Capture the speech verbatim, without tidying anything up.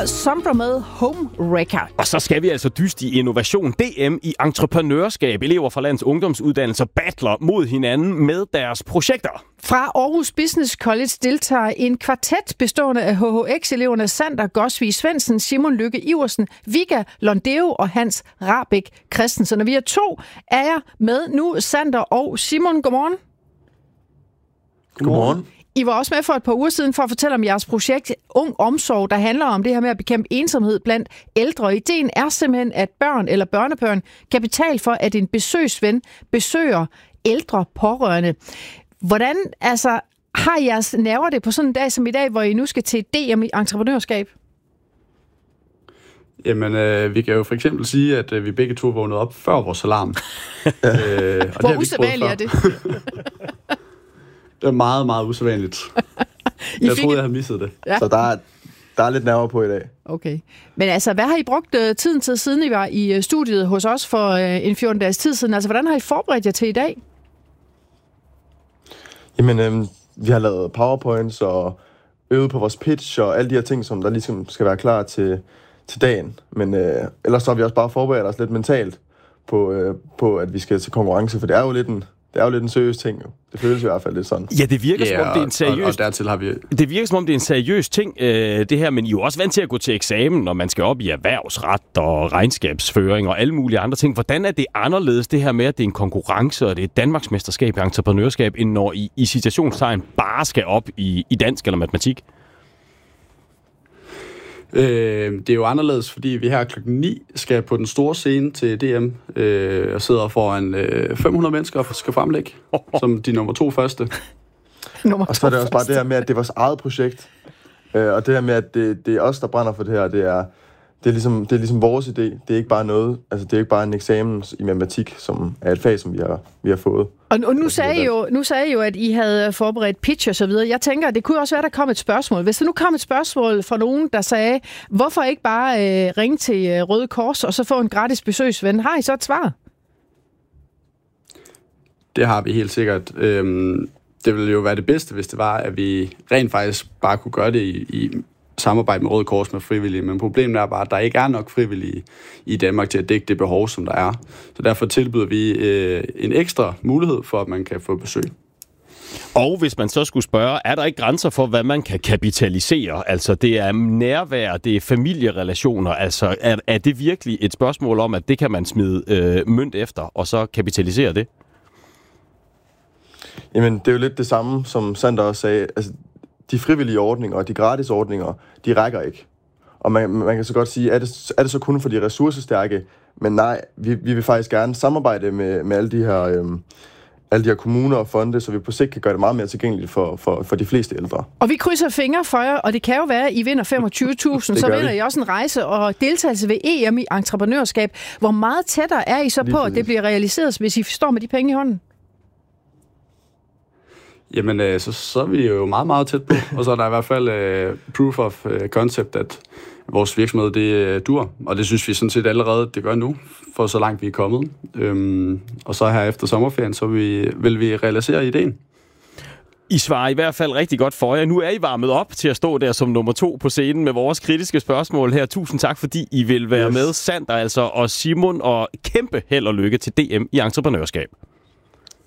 var Sombra med Home Wrecker. Og så skal vi altså dyste i innovation. D M i entreprenørskab. Elever fra landets ungdomsuddannelser battler mod hinanden med deres projekter. Fra Aarhus Business College deltager en kvartet bestående af H H X-eleverne Sander Gosvig Svendsen, Simon Lykke Iversen, Vigga Londeo og Hans Rahbek Christensen. Og vi er to af jer med nu, Sander og Simon. Godmorgen. Godmorgen. I var også med for et par uger siden for at fortælle om jeres projekt Ung Omsorg, der handler om det her med at bekæmpe ensomhed blandt ældre. Ideen er simpelthen, at børn eller børnebørn kan betale for, at en besøgsven besøger ældre pårørende. Hvordan altså, har jeres nerver det på sådan en dag som i dag, hvor I nu skal til D M i entreprenørskab? Jamen, øh, vi kan jo for eksempel sige, at øh, vi begge to vågnede op før vores alarm. øh, og hvor usædvanligt er det? Det er meget, meget usædvanligt. jeg fik... troede, jeg havde misset det. Ja. Så der er, der er lidt nerver på i dag. Okay. Men altså, hvad har I brugt uh, tiden til, siden I var i uh, studiet hos os for uh, en fjorten dages tid siden? Altså, hvordan har I forberedt jer til i dag? Jamen, øhm, vi har lavet powerpoints og øvet på vores pitch og alle de her ting, som der ligesom skal være klar til, til dagen. Men øh, ellers så har vi også bare forberedt os lidt mentalt på, øh, på, at vi skal til konkurrence, for det er jo lidt en, det er jo lidt en seriøs ting. Jo. Det føles i hvert fald lidt sådan. Ja, det virker yeah, som om det er en seriøs... Og, og dertil har vi... Det virker som om det er en seriøs ting, øh, det her, men I er jo også vant til at gå til eksamen, når man skal op i erhvervsret og regnskabsføring og alle mulige andre ting. Hvordan er det anderledes, det her med, at det er en konkurrence, og det er et Danmarksmesterskab i entreprenørskab, end når I i citationstegn bare skal op i, i dansk eller matematik? Øh, det er jo anderledes, fordi vi her klokken ni skal på den store scene til D M øh, og sidder foran øh, fem hundrede mennesker og skal fremlægge som de nummer to første. nummer og så er det også bare det her med, at det er vores eget projekt. Øh, og det her med, at det, det er os, der brænder for det her. Det er, det er, ligesom, det er ligesom vores idé. Det er ikke bare noget, altså det er ikke bare en eksamen i matematik, som er et fag, som vi har, vi har fået. Og, og nu, sagde I jo, nu sagde I jo, at I havde forberedt pitch og så videre. Jeg tænker, at det kunne også være, at der kom et spørgsmål. Hvis der nu kom et spørgsmål fra nogen, der sagde, hvorfor ikke bare øh, ringe til øh, Røde Kors og så få en gratis besøgsven? Har I så et svar? Det har vi helt sikkert. Øhm, det ville jo være det bedste, hvis det var, at vi rent faktisk bare kunne gøre det i, i samarbejde med Røde Kors med frivillige. Men problemet er bare, at der ikke er nok frivillige i Danmark til at dække det behov, som der er. Så derfor tilbyder vi øh, en ekstra mulighed for, at man kan få besøg. Og hvis man så skulle spørge, er der ikke grænser for, hvad man kan kapitalisere? Altså, det er nærvær, det er familierelationer. Altså, er, er det virkelig et spørgsmål om, at det kan man smide øh, mønt efter, og så kapitalisere det? Jamen, det er jo lidt det samme, som Sander også sagde. Altså, de frivillige ordninger og de gratis ordninger, de rækker ikke. Og man, man kan så godt sige, er det, er det så kun for de ressourcestærke? Men nej, vi, vi vil faktisk gerne samarbejde med, med alle de her... Øhm, alle de her kommuner og fonde, så vi på sigt kan gøre det meget mere tilgængeligt for, for, for de fleste ældre. Og vi krydser fingre for jer, og det kan jo være, at I vinder femogtyve tusind, så vinder I også en rejse og deltagelse ved E M i entreprenørskab. Hvor meget tættere er I så på, at det bliver realiseret, hvis I står med de penge i hånden? Jamen, øh, så, så er vi jo meget, meget tæt på. Og så er der i hvert fald øh, proof of øh, concept, at vores virksomhed, det øh, dur. Og det synes vi sådan set allerede, det gør nu, for så langt vi er kommet. Øhm, og så her efter sommerferien, så vi, vil vi realisere ideen. I svarer i hvert fald rigtig godt for jer. Nu er I varmet op til at stå der som nummer to på scenen med vores kritiske spørgsmål her. Tusind tak, fordi I vil være yes. med, Sander altså, og Simon, og kæmpe held og lykke til D M i entreprenørskab.